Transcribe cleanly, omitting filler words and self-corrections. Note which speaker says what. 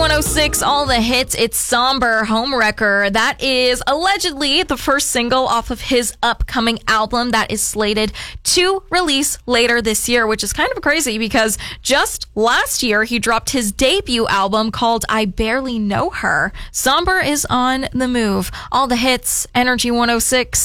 Speaker 1: 106, all the hits. It's Somber Homewrecker. That is allegedly the first single off of his upcoming album that is slated to release later this year, which is kind of crazy because just last year he dropped his debut album called I Barely Know Her. Somber is on the move. All the hits, Energy 106.